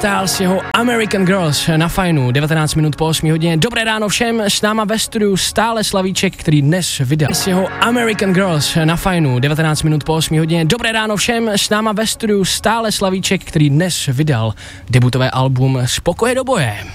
Styles, jeho American Girls na Fajnu, 19 minut po 8 hodině. Dobré ráno všem, s náma ve studiu stále Slavíček, který dnes vydal s jeho American Girls na Fajnu, 19 minut po 8 hodině. Dobré ráno všem, s náma ve studiu stále Slavíček, který dnes vydal debutové album Z pokoje do boje.